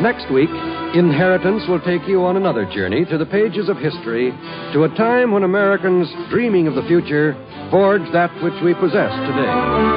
Next week, Inheritance will take you on another journey through the pages of history to a time when Americans, dreaming of the future, forged that which we possess today.